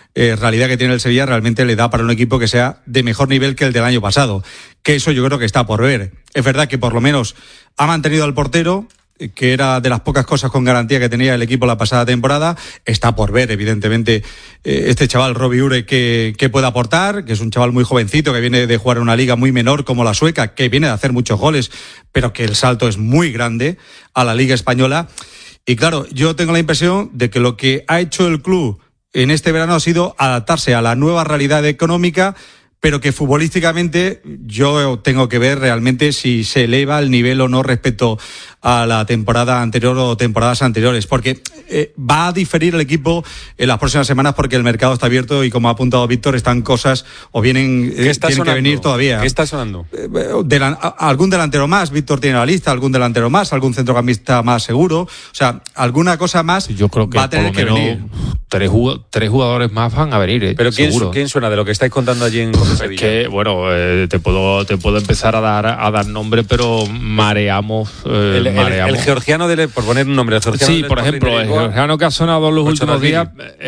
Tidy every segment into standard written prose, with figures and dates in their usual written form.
realidad que tiene el Sevilla realmente le da para un equipo que sea de mejor nivel que el del año pasado, que eso yo creo que está por ver. Es verdad que por lo menos ha mantenido al portero, que era de las pocas cosas con garantía que tenía el equipo la pasada temporada. Está por ver, evidentemente, este chaval Robbie Ure que puede aportar, que es un chaval muy jovencito, que viene de jugar en una liga muy menor como la sueca, que viene de hacer muchos goles, pero que el salto es muy grande a la liga española. Y claro, yo tengo la impresión de que lo que ha hecho el club en este verano ha sido adaptarse a la nueva realidad económica, pero que futbolísticamente yo tengo que ver realmente si se eleva el nivel o no respecto a la temporada anterior o temporadas anteriores, porque va a diferir el equipo en las próximas semanas porque el mercado está abierto y, como ha apuntado Víctor, están cosas o vienen tienen que venir todavía. ¿Qué está sonando? Algún delantero más, Víctor tiene la lista, algún delantero más, algún centrocampista más seguro, o sea, alguna cosa más. Yo creo que va a tener que venir. Tres jugadores más van a venir, Pero seguro. ¿quién suena de lo que estáis contando allí en Sevilla? Es que, bueno, te puedo empezar a dar nombre, pero mareamos. El georgiano, por poner un nombre, el georgiano. Sí, por ejemplo, el georgiano que ha sonado en los últimos días.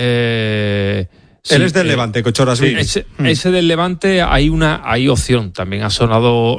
Sí, él es del Levante, Kochorazvili. Ese del Levante hay opción. También ha sonado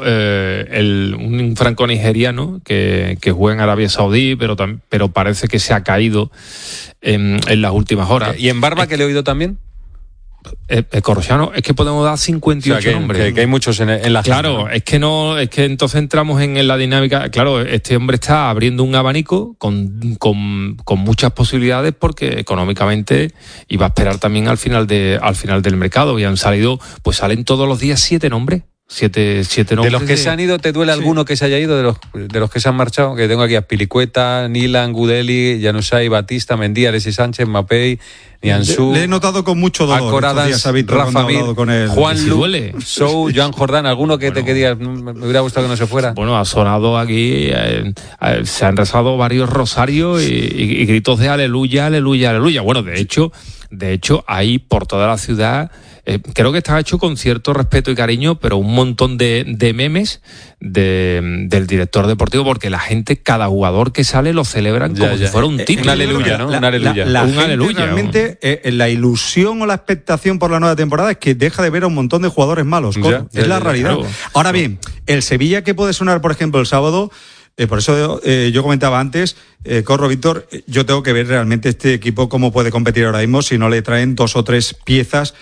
un franco-nigeriano que juega en Arabia Saudí, pero parece que se ha caído en las últimas horas. ¿Y en Barba, que le he oído también? Corosiano, es que podemos dar 58 o sea, nombres. Que hay muchos en la Claro, zona, ¿no? es que entonces entramos en la dinámica. Claro, este hombre está abriendo un abanico con muchas posibilidades, porque económicamente iba a esperar también al final del mercado, y salen todos los días 7 nombres. Siete nombres. De los que se han ido, ¿te duele alguno que se haya ido? De los que se han marchado, que tengo aquí a Pilicueta, Nilan, Gudeli, Januzaj, Batista, Mendy, Alexis Sánchez, Mapei, Nianzú. Le he notado con mucho dolor. Acoradas, Rafa Mir, Juan Lu, Sou, Joan Jordán. ¿Alguno que digas, me hubiera gustado que no se fuera? Bueno, ha sonado aquí, se han rezado varios rosarios y gritos de aleluya, aleluya, aleluya. Bueno, de hecho, ahí por toda la ciudad, creo que está hecho con cierto respeto y cariño, pero un montón de memes del director deportivo, porque la gente, cada jugador que sale lo celebran como si fuera un título. Un aleluya, ¿no? Un aleluya. Un aleluya. Realmente, la ilusión o la expectación por la nueva temporada es que deja de ver a un montón de jugadores malos. Es la realidad. Claro. Ahora bien, el Sevilla, que puede sonar, por ejemplo, el sábado. Por eso yo comentaba antes, Corro, Víctor, yo tengo que ver realmente este equipo cómo puede competir ahora mismo si no le traen 2 o 3 piezas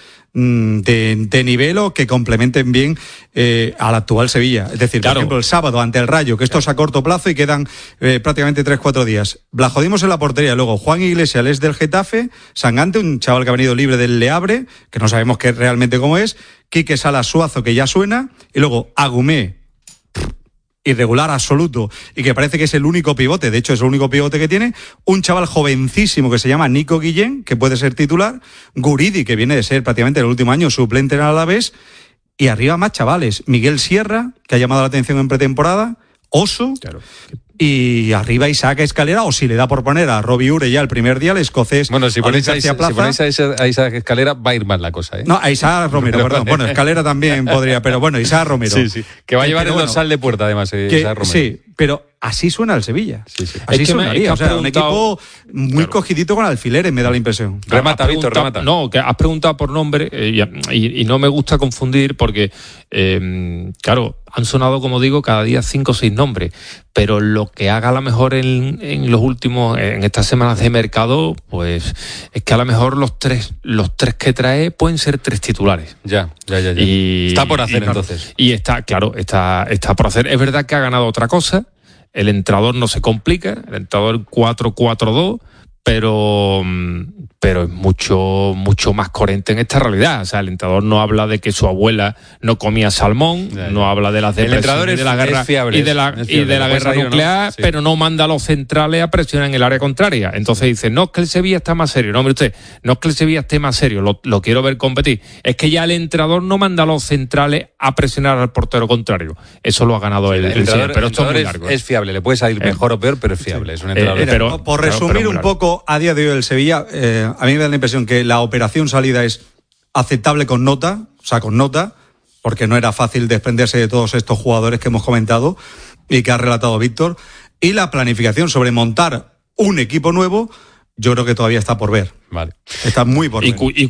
de nivel o que complementen bien al actual Sevilla. Es decir, claro, por ejemplo, el sábado ante el Rayo, que esto es a corto plazo y quedan prácticamente 3-4 días. Blajodimos en la portería, luego Juan Iglesias es del Getafe, Sangante, un chaval que ha venido libre del Le Havre, que no sabemos realmente cómo es, Quique Salas Suazo, que ya suena, y luego Agumé, irregular absoluto, y que parece que es el único pivote, de hecho es el único pivote que tiene, un chaval jovencísimo que se llama Nico Guillén, que puede ser titular, Guridi, que viene de ser prácticamente el último año suplente en Alavés, y arriba más chavales, Miguel Sierra, que ha llamado la atención en pretemporada, Oso, claro, y arriba Isaac Escalera, o si le da por poner a Robbie Ure ya el primer día, el escocés. Bueno, si ponéis a Isaac Escalera, va a ir mal la cosa, ¿eh? No, a Isaac Romero, perdón. Bueno, Escalera también podría, pero bueno, Isaac Romero. Sí. Que va a llevar el dorsal de puerta, además, Isaac Romero. Sí, pero así suena el Sevilla. Sí. Así sonaría. Un equipo muy cogidito con alfileres, me da la impresión. Remata, Víctor, remata. No, que has preguntado por nombre y no me gusta confundir porque, claro, han sonado, como digo, cada día 5 o 6 nombres, pero lo que haga a lo mejor en estas semanas de mercado, pues es que a lo mejor los tres que trae pueden ser 3 titulares. Ya. Y está por hacer, entonces. Y está por hacer. Es verdad que ha ganado otra cosa. El entrenador no se complica, el entrenador 4-4-2, pero es mucho más coherente en esta realidad. O sea, el entrenador no habla de que su abuela no comía salmón, no habla de las depresiones de la guerra y de la guerra nuclear, pero no manda a los centrales a presionar en el área contraria. Entonces dice, no es que el Sevilla está más serio. No, hombre, usted, no es que el Sevilla esté más serio, lo quiero ver competir. Es que ya el entrenador no manda a los centrales a presionar al portero contrario. Eso lo ha ganado el entrenador, pero esto es muy largo. Es fiable, le puede salir mejor o peor, pero es fiable. Es un entrenador. Por resumir un poco, a día de hoy el Sevilla, a mí me da la impresión que la operación salida es aceptable con nota, porque no era fácil desprenderse de todos estos jugadores que hemos comentado y que ha relatado Víctor, y la planificación sobre montar un equipo nuevo, yo creo que todavía está por ver. Vale. Está muy por ver.